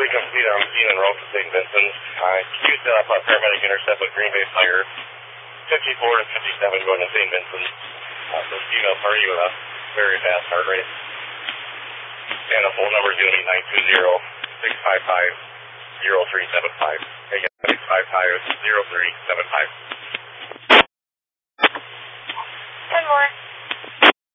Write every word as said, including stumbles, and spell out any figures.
Fully complete. I'm seeing en route to Saint Vincent. Uh, can you set up a paramedic intercept with Green Bay Fire fifty-four and fifty-seven going to Saint Vincent? Uh, so female party with a very fast heart rate. And the phone number is going to be nine two zero, six five five, zero three seven five. Again, six five five, zero three seven five.